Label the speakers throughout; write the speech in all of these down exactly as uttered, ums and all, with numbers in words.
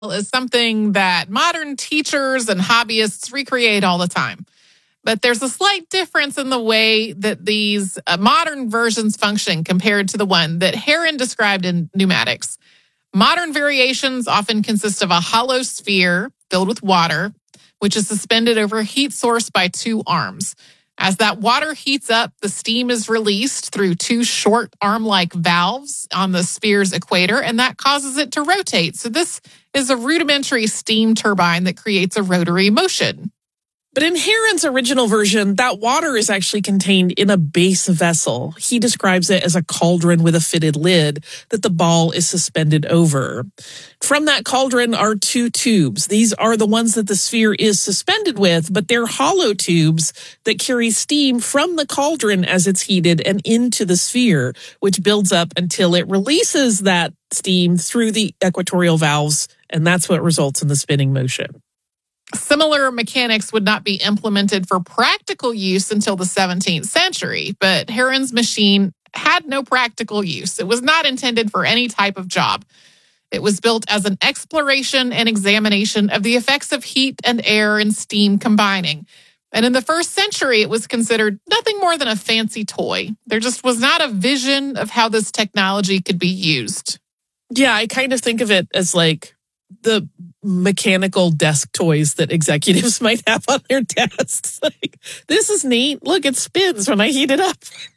Speaker 1: is something that modern teachers and hobbyists recreate all the time. But there's a slight difference in the way that these uh, modern versions function compared to the one that Heron described in Pneumatics. Modern variations often consist of a hollow sphere filled with water, which is suspended over a heat source by two arms. As that water heats up, the steam is released through two short arm-like valves on the sphere's equator, and that causes it to rotate. So this is a rudimentary steam turbine that creates a rotary motion.
Speaker 2: But in Heron's original version, that water is actually contained in a base vessel. He describes it as a cauldron with a fitted lid that the ball is suspended over. From that cauldron are two tubes. These are the ones that the sphere is suspended with, but they're hollow tubes that carry steam from the cauldron as it's heated and into the sphere, which builds up until it releases that steam through the equatorial valves, and that's what results in the spinning motion.
Speaker 1: Similar mechanics would not be implemented for practical use until the seventeenth century, but Heron's machine had no practical use. It was not intended for any type of job. It was built as an exploration and examination of the effects of heat and air and steam combining. And in the first century, it was considered nothing more than a fancy toy. There just was not a vision of how this technology could be used.
Speaker 2: Yeah, I kind of think of it as like the mechanical desk toys that executives might have on their desks. Like, this is neat. Look, it spins when I heat it up.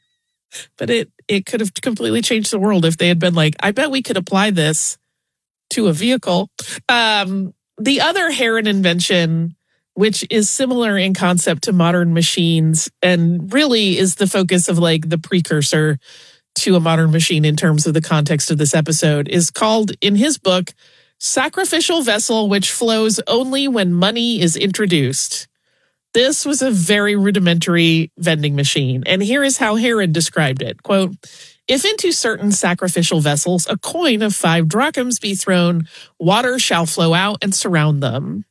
Speaker 2: But it, it could have completely changed the world if they had been like, I bet we could apply this to a vehicle. Um, the other Heron invention, which is similar in concept to modern machines and really is the focus of like the precursor to a modern machine in terms of the context of this episode, is called in his book, Sacrificial Vessel Which Flows Only When Money is Introduced. This was a very rudimentary vending machine, and here is how Heron described it. Quote, if into certain sacrificial vessels a coin of five drachms be thrown, water shall flow out and surround them.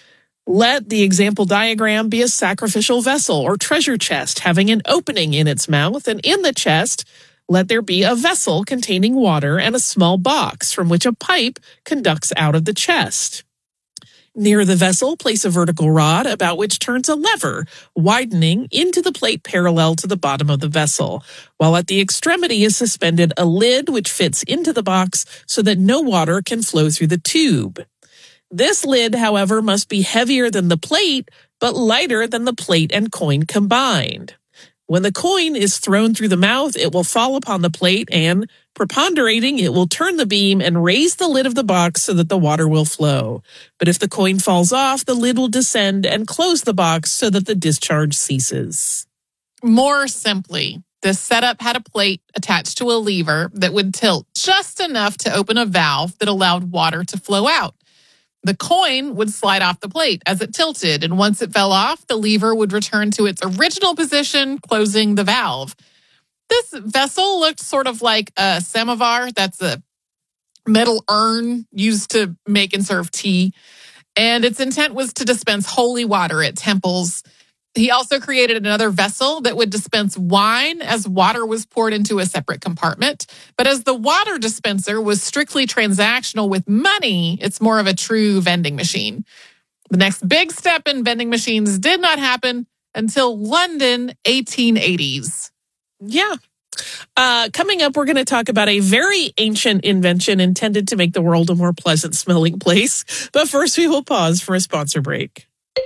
Speaker 2: Let the example diagram be a sacrificial vessel or treasure chest having an opening in its mouth, and in the chest let there be a vessel containing water and a small box from which a pipe conducts out of the chest. Near the vessel, place a vertical rod about which turns a lever, widening into the plate parallel to the bottom of the vessel, while at the extremity is suspended a lid which fits into the box so that no water can flow through the tube. This lid, however, must be heavier than the plate, but lighter than the plate and coin combined. When the coin is thrown through the mouth, it will fall upon the plate and, preponderating, it will turn the beam and raise the lid of the box so that the water will flow. But if the coin falls off, the lid will descend and close the box so that the discharge ceases.
Speaker 1: More simply, this setup had a plate attached to a lever that would tilt just enough to open a valve that allowed water to flow out. The coin would slide off the plate as it tilted, and once it fell off, the lever would return to its original position, closing the valve. This vessel looked sort of like a samovar. That's a metal urn used to make and serve tea, and its intent was to dispense holy water at temples. He also created another vessel that would dispense wine as water was poured into a separate compartment. But as the water dispenser was strictly transactional with money, it's more of a true vending machine. The next big step in vending machines did not happen until London, eighteen eighties.
Speaker 2: Yeah. Uh, coming up, we're going to talk about a very ancient invention intended to make the world a more pleasant smelling place. But first, we will pause for a sponsor break.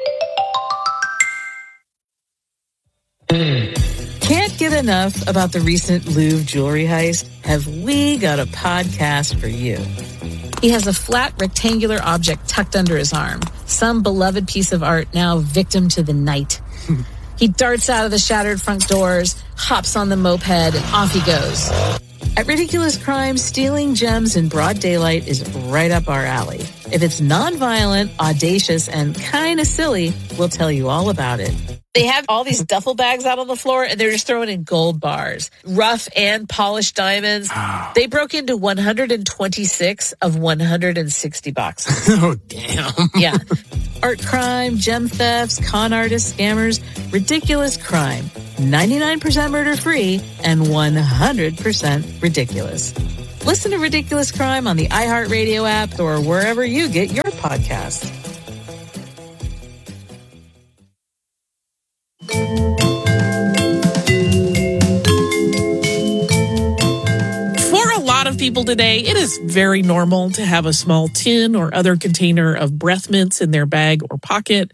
Speaker 3: Can't get enough about the recent Louvre jewelry heist? Have we got a podcast for you?
Speaker 4: He has a flat rectangular object tucked under his arm, some beloved piece of art now victim to the night. He darts out of the shattered front doors, hops on the moped, and off he goes. At Ridiculous Crime, stealing gems in broad daylight is right up our alley. If it's non-violent, audacious, and kind of silly, we'll tell you all about it. They have all these duffel bags out on the floor, and they're just throwing in gold bars, rough and polished diamonds. Oh. They broke into one hundred twenty-six of one hundred sixty boxes.
Speaker 5: Oh, damn.
Speaker 3: Yeah. Art crime, gem thefts, con artists, scammers, ridiculous crime. ninety-nine percent murder-free and one hundred percent ridiculous. Listen to Ridiculous Crime on the iHeartRadio app or wherever you get your podcasts.
Speaker 2: For a lot of people today, it is very normal to have a small tin or other container of breath mints in their bag or pocket.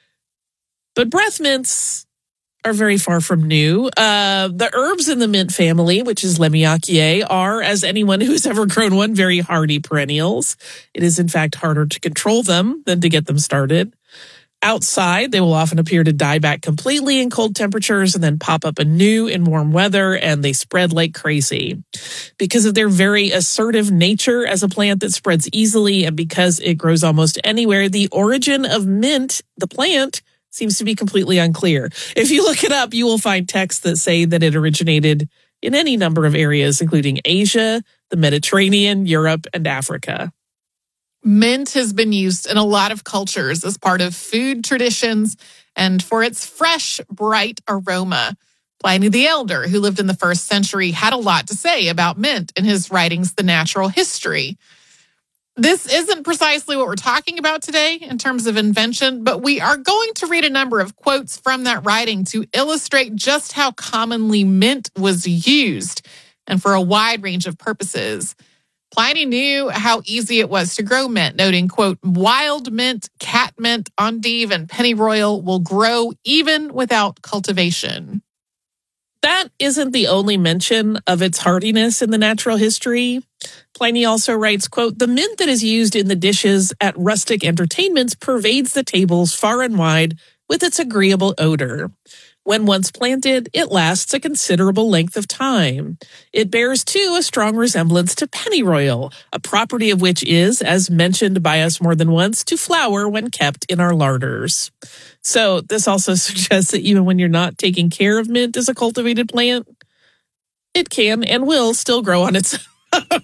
Speaker 2: But breath mints are very far from new. Uh, the herbs in the mint family, which is Lemiaceae, are, as anyone who's ever grown one, very hardy perennials. It is, in fact, harder to control them than to get them started. Outside, they will often appear to die back completely in cold temperatures and then pop up anew in warm weather, and they spread like crazy. Because of their very assertive nature as a plant that spreads easily and because it grows almost anywhere, the origin of mint, the plant, seems to be completely unclear. If you look it up, you will find texts that say that it originated in any number of areas, including Asia, the Mediterranean, Europe, and Africa.
Speaker 1: Mint has been used in a lot of cultures as part of food traditions and for its fresh, bright aroma. Pliny the Elder, who lived in the first century, had a lot to say about mint in his writings, The Natural History. This isn't precisely what we're talking about today in terms of invention, but we are going to read a number of quotes from that writing to illustrate just how commonly mint was used and for a wide range of purposes. Pliny knew how easy it was to grow mint, noting, quote, wild mint, cat mint, endive, and pennyroyal will grow even without cultivation.
Speaker 2: That isn't the only mention of its hardiness in the Natural History. Pliny also writes, quote, the mint that is used in the dishes at rustic entertainments pervades the tables far and wide with its agreeable odor. When once planted, it lasts a considerable length of time. It bears, too, a strong resemblance to pennyroyal, a property of which is, as mentioned by us more than once, to flower when kept in our larders. So this also suggests that even when you're not taking care of mint as a cultivated plant, it can and will still grow on its own.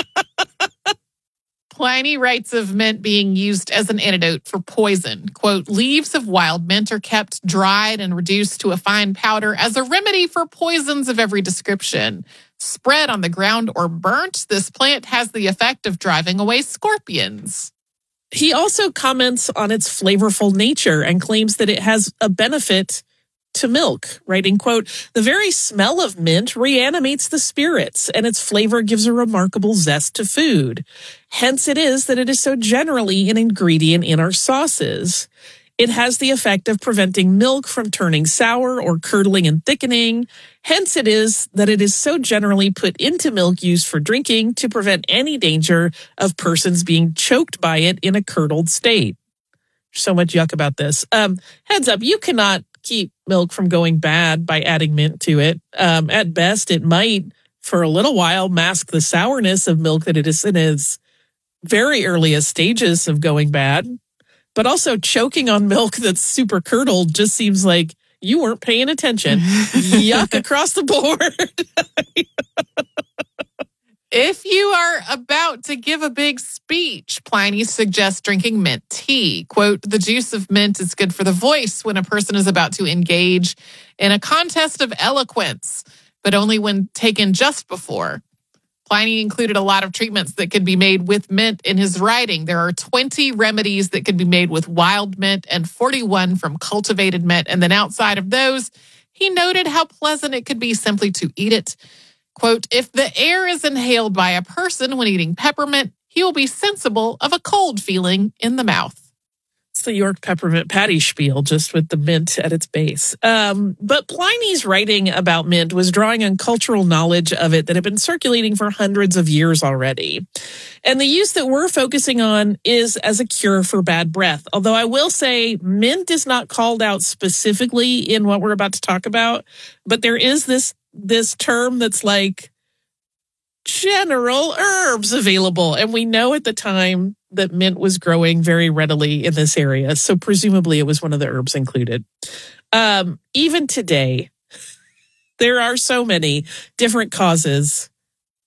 Speaker 1: Pliny writes of mint being used as an antidote for poison. Quote, leaves of wild mint are kept dried and reduced to a fine powder as a remedy for poisons of every description. Spread on the ground or burnt, this plant has the effect of driving away scorpions.
Speaker 2: He also comments on its flavorful nature and claims that it has a benefit to milk, writing, quote, the very smell of mint reanimates the spirits, and its flavor gives a remarkable zest to food. Hence it is that it is so generally an ingredient in our sauces. It has the effect of preventing milk from turning sour or curdling and thickening. Hence it is that it is so generally put into milk used for drinking to prevent any danger of persons being choked by it in a curdled state. So much yuck about this. Um, heads up, you cannot keep milk from going bad by adding mint to it. Um, at best, it might, for a little while, mask the sourness of milk that it is in its very earliest stages of going bad. But also choking on milk that's super curdled just seems like you weren't paying attention. Yuck across the board.
Speaker 1: If you are about to give a big speech, Pliny suggests drinking mint tea. Quote, the juice of mint is good for the voice when a person is about to engage in a contest of eloquence, but only when taken just before. Pliny included a lot of treatments that could be made with mint in his writing. There are twenty remedies that could be made with wild mint and forty-one from cultivated mint. And then outside of those, he noted how pleasant it could be simply to eat it. Quote, if the air is inhaled by a person when eating peppermint, he will be sensible of a cold feeling in the mouth.
Speaker 2: It's the York peppermint patty spiel, just with the mint at its base. Um, but Pliny's writing about mint was drawing on cultural knowledge of it that had been circulating for hundreds of years already. And the use that we're focusing on is as a cure for bad breath. Although I will say mint is not called out specifically in what we're about to talk about, but there is this this term that's like general herbs available. And we know at the time that mint was growing very readily in this area. So presumably it was one of the herbs included. Um, even today, there are so many different causes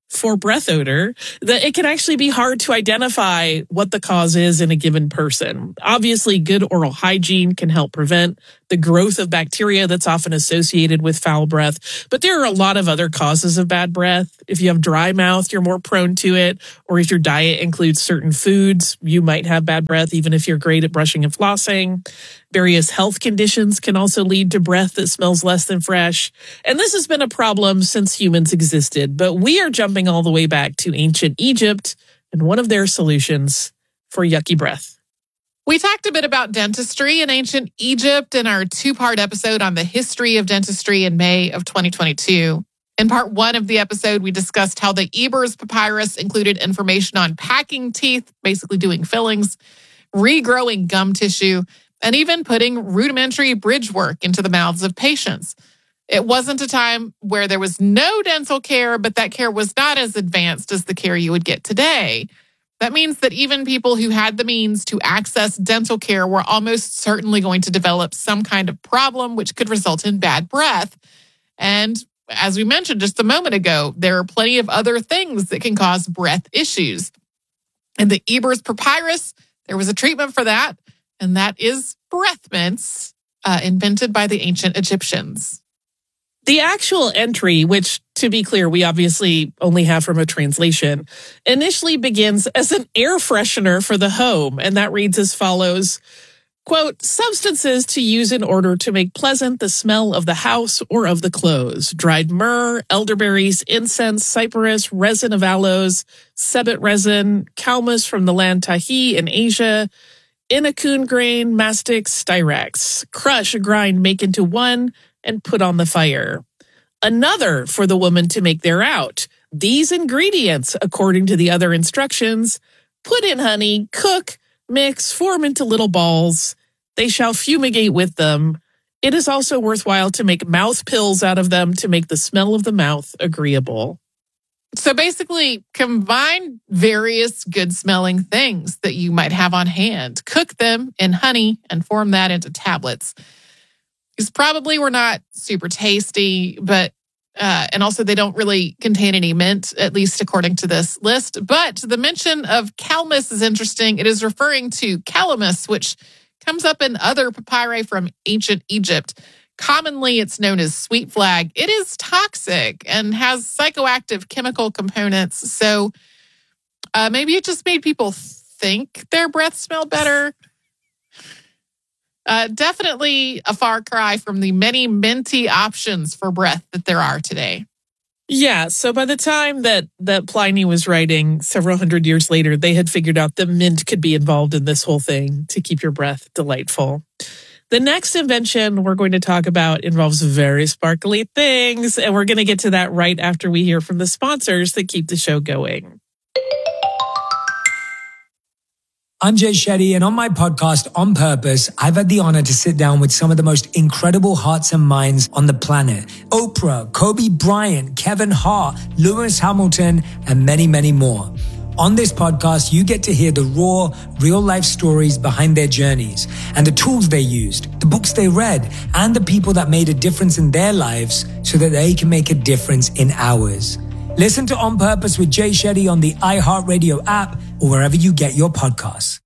Speaker 2: for breath odor that it can actually be hard to identify what the cause is in a given person. Obviously, good oral hygiene can help prevent the growth of bacteria that's often associated with foul breath. But there are a lot of other causes of bad breath. If you have dry mouth, you're more prone to it. Or if your diet includes certain foods, you might have bad breath, even if you're great at brushing and flossing. Various health conditions can also lead to breath that smells less than fresh. And this has been a problem since humans existed. But we are jumping all the way back to ancient Egypt and one of their solutions for yucky breath.
Speaker 1: We talked a bit about dentistry in ancient Egypt in our two-part episode on the history of dentistry in May of twenty twenty-two. In part one of the episode, we discussed how the Ebers Papyrus included information on packing teeth, basically doing fillings, regrowing gum tissue, and even putting rudimentary bridge work into the mouths of patients. It wasn't a time where there was no dental care, but that care was not as advanced as the care you would get today. That means that even people who had the means to access dental care were almost certainly going to develop some kind of problem, which could result in bad breath. And as we mentioned just a moment ago, there are plenty of other things that can cause breath issues. In the Ebers Papyrus, there was a treatment for that, and that is breath mints, uh, invented by the ancient Egyptians.
Speaker 2: The actual entry, which, to be clear, we obviously only have from a translation, initially begins as an air freshener for the home, and that reads as follows, quote, substances to use in order to make pleasant the smell of the house or of the clothes. Dried myrrh, elderberries, incense, cypress, resin of aloes, sebet resin, kalmus from the land Tahi in Asia, inakun grain, mastic, styrax. Crush, grind, make into one, and put on the fire. Another for the woman to make thereout. These ingredients, according to the other instructions, put in honey, cook, mix, form into little balls. They shall fumigate with them. It is also worthwhile to make mouth pills out of them to make the smell of the mouth agreeable.
Speaker 1: So basically, combine various good-smelling things that you might have on hand, cook them in honey, and form that into tablets. These probably were not super tasty, but uh, and also they don't really contain any mint, at least according to this list. But the mention of kalmus is interesting. It is referring to calamus, which comes up in other papyri from ancient Egypt. Commonly, it's known as sweet flag. It is toxic and has psychoactive chemical components. So uh, maybe it just made people think their breath smelled better. Uh, definitely a far cry from the many minty options for breath that there are today.
Speaker 2: Yeah, so by the time that, that Pliny was writing several hundred years later, they had figured out that mint could be involved in this whole thing to keep your breath delightful. The next invention we're going to talk about involves very sparkly things, and we're going to get to that right after we hear from the sponsors that keep the show going.
Speaker 5: I'm Jay Shetty, and on my podcast, On Purpose, I've had the honor to sit down with some of the most incredible hearts and minds on the planet. Oprah, Kobe Bryant, Kevin Hart, Lewis Hamilton, and many, many more. On this podcast, you get to hear the raw, real-life stories behind their journeys and the tools they used, the books they read, and the people that made a difference in their lives so that they can make a difference in ours. Listen to On Purpose with Jay Shetty on the iHeartRadio app or wherever you get your podcasts.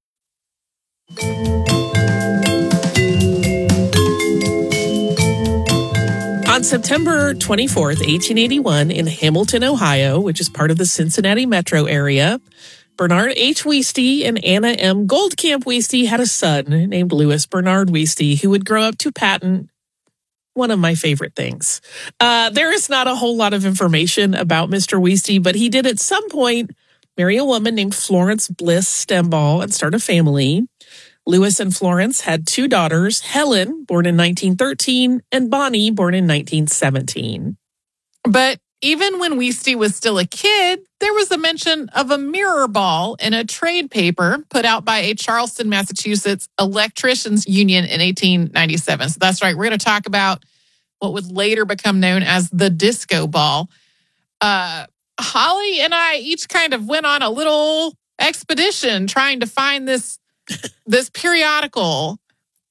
Speaker 2: On September twenty-fourth, eighteen eighty-one, in Hamilton, Ohio, which is part of the Cincinnati metro area, Bernard H. Wieste and Anna M. Goldcamp Wieste had a son named Louis Bernard Wieste, who would grow up to patent one of my favorite things. Uh, there is not a whole lot of information about Mister Wieste, but he did at some point marry a woman named Florence Bliss Stemball and start a family. Louis and Florence had two daughters, Helen, born in nineteen thirteen, and Bonnie, born in nineteen seventeen.
Speaker 1: But even when Wieste was still a kid, there was a mention of a mirror ball in a trade paper put out by a Charleston, Massachusetts electricians union in eighteen ninety-seven. So that's right. We're going to talk about what would later become known as the disco ball. Uh, Holly and I each kind of went on a little expedition trying to find this this periodical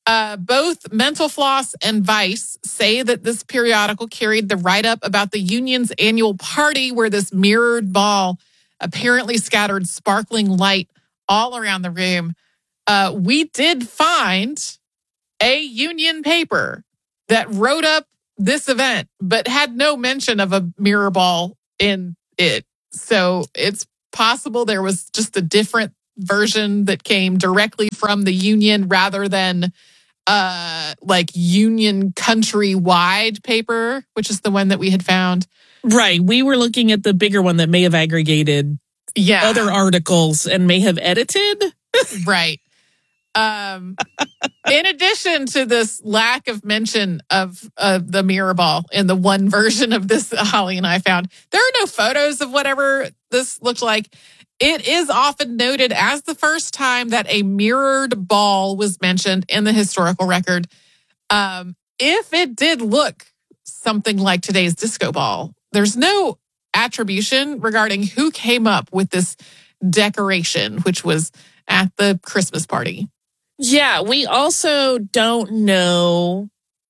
Speaker 1: Uh, both Mental Floss and Vice say that this periodical carried the write-up about the union's annual party where this mirrored ball apparently scattered sparkling light all around the room. Uh, we did find a union paper that wrote up this event, but had no mention of a mirror ball in it. So it's possible there was just a different version that came directly from the union rather than uh, like union countrywide paper, which is the one that we had found.
Speaker 2: Right. We were looking at the bigger one that may have aggregated
Speaker 1: yeah.
Speaker 2: other articles and may have edited.
Speaker 1: Right. Um, in addition to this lack of mention of uh, the mirror ball in the one version of this Holly and I found, there are no photos of whatever this looked like. It is often noted as the first time that a mirrored ball was mentioned in the historical record. Um, if it did look something like today's disco ball, there's no attribution regarding who came up with this decoration, which was at the Christmas party.
Speaker 2: Yeah, we also don't know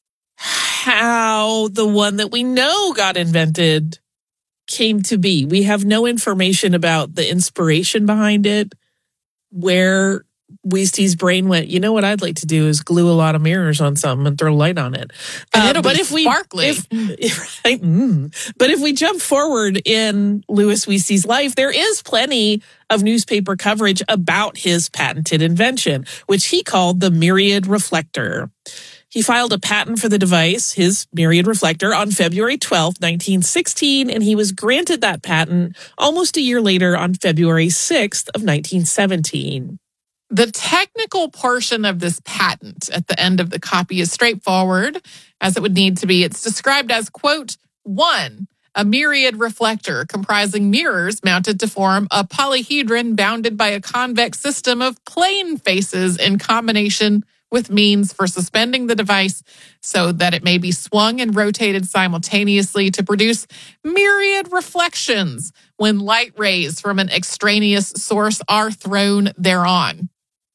Speaker 2: how the one that we know got invented came to be. We have no information about the inspiration behind it, where Weasty's brain went, you know what I'd like to do is glue a lot of mirrors on something and throw light on it.
Speaker 1: And
Speaker 2: uh,
Speaker 1: it'll
Speaker 2: but
Speaker 1: be
Speaker 2: if we,
Speaker 1: sparkly.
Speaker 2: If, if, right, mm, but if we jump forward in Louis Weasty's life, there is plenty of newspaper coverage about his patented invention, which he called the myriad reflector. He filed a patent for the device, his myriad reflector, on February twelfth, nineteen sixteen, and he was granted that patent almost a year later on February sixth of nineteen seventeen.
Speaker 1: The technical portion of this patent at the end of the copy is straightforward, as it would need to be. It's described as, quote, one, a myriad reflector comprising mirrors mounted to form a polyhedron bounded by a convex system of plane faces in combination with means for suspending the device so that it may be swung and rotated simultaneously to produce myriad reflections when light rays from an extraneous source are thrown thereon.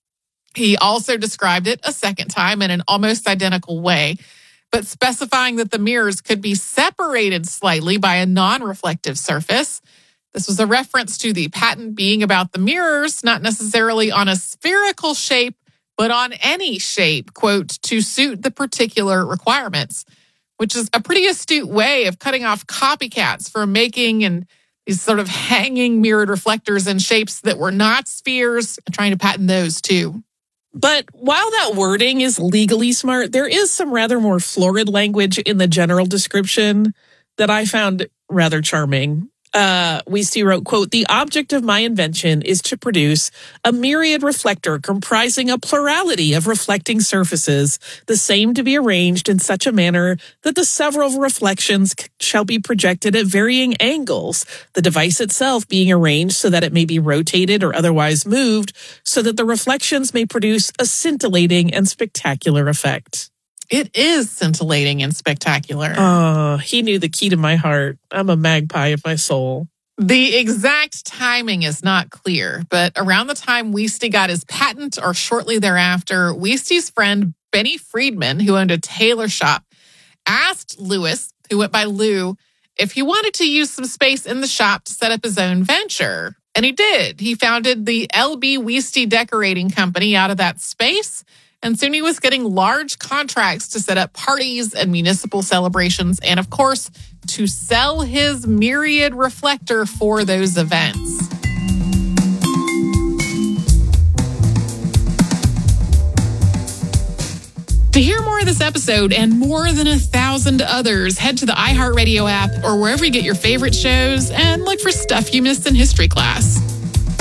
Speaker 1: He also described it a second time in an almost identical way, but specifying that the mirrors could be separated slightly by a non-reflective surface. This was a reference to the patent being about the mirrors, not necessarily on a spherical shape, but on any shape, quote, to suit the particular requirements, which is a pretty astute way of cutting off copycats from making and these sort of hanging mirrored reflectors in shapes that were not spheres, and trying to patent those too.
Speaker 2: But while that wording is legally smart, there is some rather more florid language in the general description that I found rather charming. Uh, Weasty wrote, quote, the object of my invention is to produce a myriad reflector comprising a plurality of reflecting surfaces, the same to be arranged in such a manner that the several reflections c- shall be projected at varying angles, the device itself being arranged so that it may be rotated or otherwise moved, so that the reflections may produce a scintillating and spectacular effect.
Speaker 1: It is scintillating and spectacular.
Speaker 2: Oh, he knew the key to my heart. I'm a magpie of my soul.
Speaker 1: The exact timing is not clear, but around the time Weasty got his patent or shortly thereafter, Weasty's friend Benny Friedman, who owned a tailor shop, asked Louis, who went by Lou, if he wanted to use some space in the shop to set up his own venture. And he did. He founded the L B Weasty Decorating Company out of that space. And soon he was getting large contracts to set up parties and municipal celebrations and, of course, to sell his myriad reflector for those events. To hear more of this episode and more than a thousand others, head to the iHeartRadio app or wherever you get your favorite shows and look for Stuff You Missed in History Class.